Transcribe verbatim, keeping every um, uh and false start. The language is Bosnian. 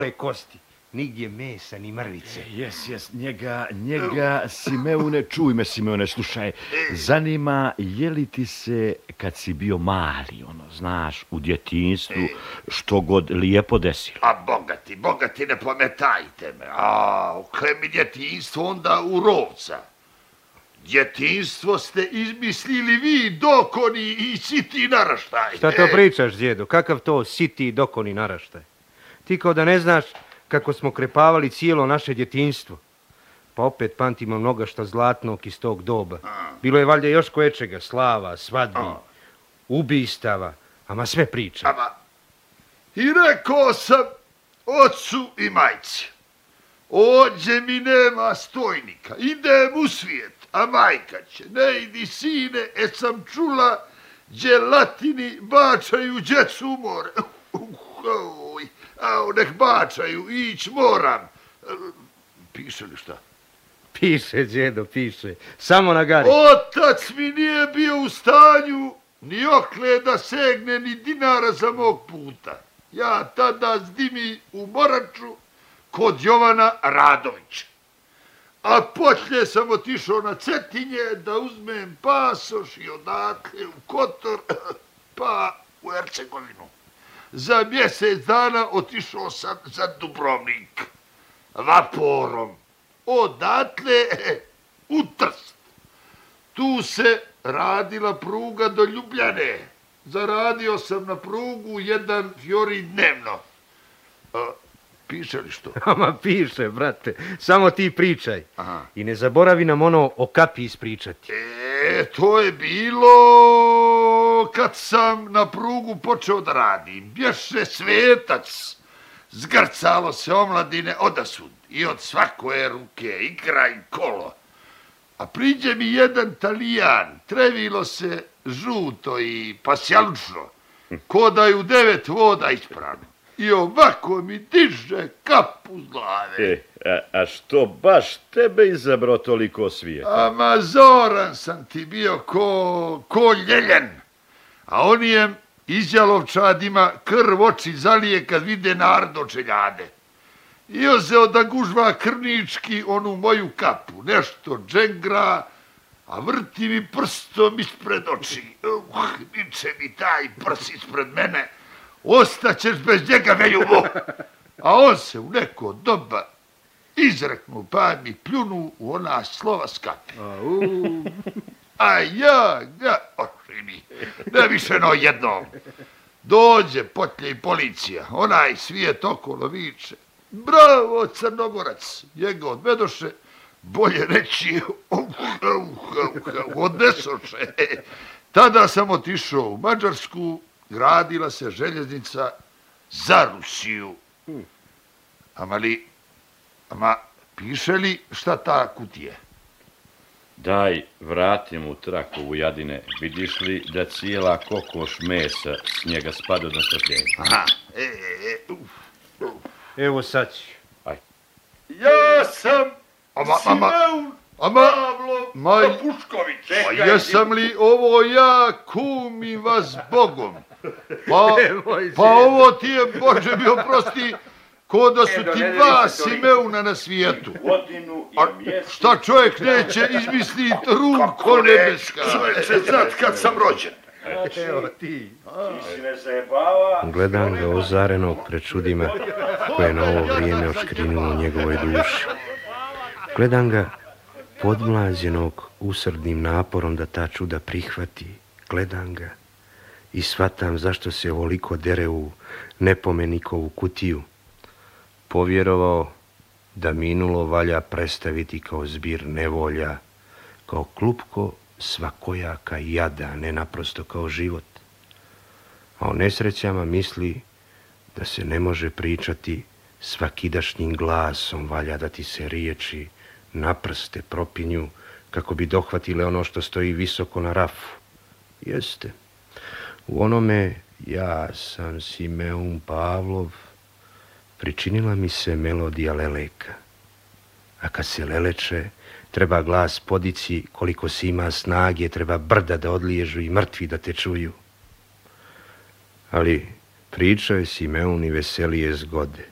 kosti. Nigdje mesa, ni mrvice. Jes, jes, njega, njega, Simeone, čuj me, Simeone, slušaj. Zanima, je li ti se, kad si bio mali, ono, znaš, u djetinjstvu, što god lijepo desilo? A bogati, bogati, ne pametajte me. A, kaj mi djetinjstvo onda u Rovca? Djetinjstvo ste izmislili vi, dokoni i siti naraštaj. Šta to pričaš, djedo? Kakav to siti i dokoni naraštaj? Ti kao da ne znaš kako smo krepavali cijelo naše djetinjstvo. Pa opet pamtimo mnoga šta zlatnog iz tog doba. Bilo je valjda još koječega, slava, svadbi, ubistava, ama sve priča. Ama, i rekao sam ocu i majci, ođe mi nema stojnika, idem u svijet, a majka će, ne idi sine, e sam čula, gdje Latini bačaju djecu u more. Oj, a nek bačaju, ić moram. Piše li šta? Piše, djedo, piše. Samo na gari. Otac mi nije bio u stanju ni okle da segne ni dinara za mog puta. Ja tada zdimi u Moraču kod Jovana Radovića. A poslije sam otišao na Cetinje da uzmem pasoš i odatle u Kotor, pa u Hercegovinu. Za mjesec dana otišao sam za Dubrovnik vaporom. Odatle u Trst. Tu se radila pruga do Ljubljane. Zaradio sam na prugu jedan fjori dnevno. A, piše li što? Ama piše, brate. Samo ti pričaj. Aha. I ne zaboravi nam ono o kapi ispričati. E, to je bilo kad sam na prugu počeo da radim. Bješe svetac. Zgrcalo se omladine odasud i od svakoje ruke, i kraj kolo. A priđe mi jedan Talijan, trevilo se žuto i pasjalučno, ko da je u devet voda ispravno. I ovako mi diže kapu z glave. E, a, a što baš tebe izabrao toliko svijeta? Ama zoran sam ti bio ko, ko ljeljen. A on je izjalovčadima krv oči zalije kad vide narod čeljade. I ozeo da gužva krvnički onu moju kapu, nešto džengra, a vrti mi prstom ispred oči. Uh, miče mi taj prs ispred mene, ostaćeš bez njega, veljubo. A on se u neko doba izreknu, pa mi pljunu u ona slova s kape. A ja, ja, oši mi, ne više no jednom. Dođe potlje i policija, onaj svijet okolo viče. Bravo, Crnogorac, njega odvedoše, bolje reći, odnesoše. Tada sam otišao u Mađarsku, gradila se željeznica za Rusiju. Ama li, ama piše li šta ta kutije? Daj, vratim u traku u Jadine. Vidiš li da cijela kokoš mesa s njega spada na strpljenje? Aha, e, e, e, uf, uf. Evo sad ću. Aj. Ja sam ama, ama, Simeon Pavlo maj... Pušković. A jesam li ovo ja, kumi vas Bogom? Pa, pa ovo ti je, Bože mi oprosti, ko da su ti dva Simeuna na svijetu. A šta čovjek neće izmisliti ruko nebeska? Čovječe, znat kad sam rođen. Evo ti. Gledam ga ozarenog pred čudima koje na ovo vrijeme oškrinulo njegovoj duši. Gledam ga podmlađenog usrdnim naporom da ta čuda prihvati. Gledam ga i shvatam zašto se ovoliko dere u nepomenikovu kutiju. Povjerovao da minulo valja predstaviti kao zbir nevolja, kao klupko svakojaka jada, ne naprosto kao život. A o nesrećama misli da se ne može pričati svakidašnjim glasom, valja da ti se riječi na prste propinju kako bi dohvatile ono što stoji visoko na rafu. Jeste, u onome ja sam Simeon Pavlov, pričinila mi se melodija leleka. A kad se leleče, treba glas podići, koliko si ima snage, treba brda da odliježu i mrtvi da te čuju. Ali pričao je Simeon i veselije zgode.